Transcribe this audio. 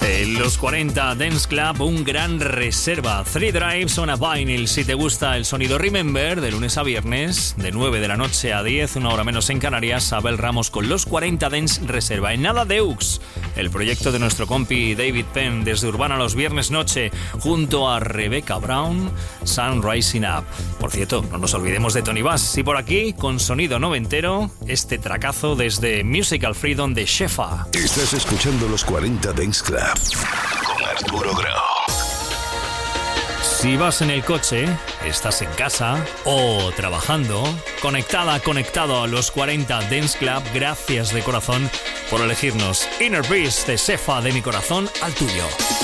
Los 40 Dance Club, un gran reserva. 3 Drives on a Vinyl. Si te gusta el sonido Remember, de lunes a viernes, de 9 de la noche a 10, una hora menos en Canarias, Abel Ramos con los 40 Dance Reserva. En nada Deux, el proyecto de nuestro compi David Penn, desde Urbana los viernes noche, junto a Rebecca Brown, Sun Rising Up. Por cierto, no nos olvidemos de Tony Bass. Y por aquí, con sonido noventero, este tracazo desde Musical Freedom de Shefa. Estás escuchando los 40 Dance Club con Arturo Grau. Si vas en el coche, estás en casa o trabajando, conectado a los 40 Dance Club, gracias de corazón por elegirnos. Inner Peace de Shefa, de mi corazón al tuyo.